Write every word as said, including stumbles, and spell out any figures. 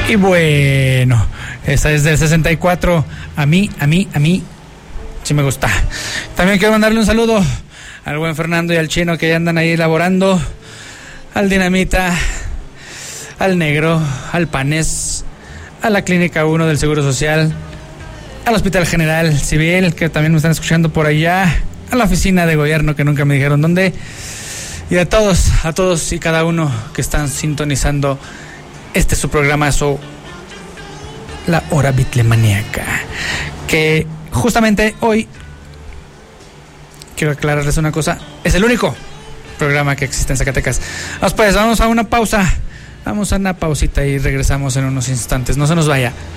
Y bueno, esa es del sesenta y cuatro. A mí, a mí, a mí, sí me gusta. También quiero mandarle un saludo al buen Fernando y al Chino que ya andan ahí elaborando, al Dinamita, al Negro, al Panes, a la Clínica uno del Seguro Social, al Hospital General Civil, que también me están escuchando por allá, a la oficina de gobierno, que nunca me dijeron dónde, y a todos, a todos y cada uno que están sintonizando este su programazo, La Hora Bitlemaníaca, que justamente hoy, quiero aclararles una cosa, es el único programa que existe en Zacatecas. Vamos pues, vamos a una pausa, vamos a una pausita y regresamos en unos instantes, no se nos vaya.